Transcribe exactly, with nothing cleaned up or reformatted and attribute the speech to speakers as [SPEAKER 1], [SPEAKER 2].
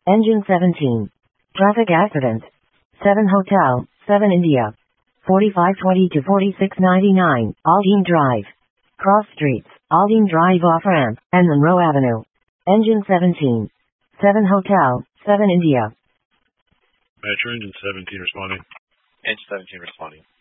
[SPEAKER 1] Engine seventeen. Traffic accident. seven Hotel, seven India. forty-five twenty to forty-six ninety-nine, Aldine Drive. Cross Streets, Aldine Drive off-ramp, and Monroe Avenue. Engine seventeen. seven Hotel, seven India.
[SPEAKER 2] Metro Engine seventeen responding.
[SPEAKER 3] Engine seventeen responding.